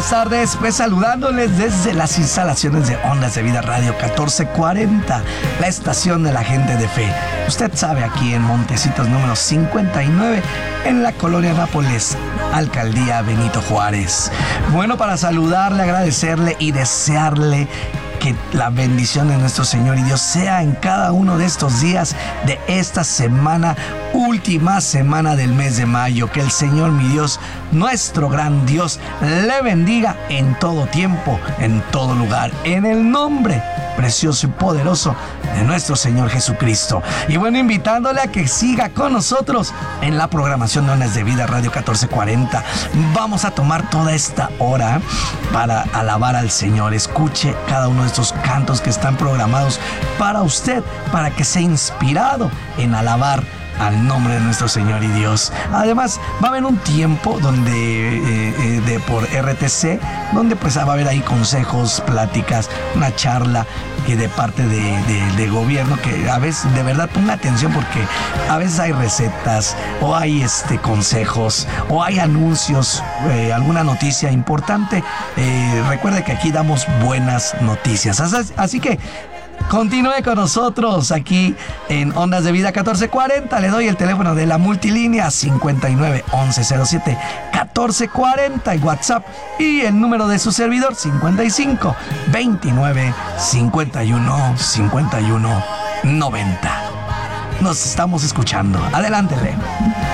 buenas tardes. Pues saludándoles desde las instalaciones de Ondas de Vida Radio 1440, la estación de la gente de fe. Usted sabe, aquí en Montecitos número 59, en la colonia Nápoles, Alcaldía Benito Juárez. Bueno, para saludarle, agradecerle y desearle que la bendición de nuestro Señor y Dios sea en cada uno de estos días de esta semana, última semana del mes de mayo. Que el Señor, mi Dios, nuestro gran Dios, le bendiga en todo tiempo, en todo lugar, en el nombre precioso y poderoso de nuestro Señor Jesucristo. Y bueno, invitándole a que siga con nosotros en la programación de Ondas de Vida Radio 1440. Vamos a tomar toda esta hora para alabar al Señor. Escuche cada uno de estos cantos que están programados para usted, para que sea inspirado en alabar al nombre de nuestro Señor y Dios. Además, va a haber un tiempo donde por RTC, donde pues va a haber ahí consejos, pláticas, una charla que de parte de gobierno, que a veces, de verdad, ponga atención, porque a veces hay recetas, o hay consejos, o hay anuncios, alguna noticia importante. Recuerde que aquí damos buenas noticias. Así que continúe con nosotros aquí en Ondas de Vida 1440. Le doy el teléfono de la multilínea 59 11 07 1440 y WhatsApp, y el número de su servidor 55 29 51 51 90. Nos estamos escuchando. Adelántele.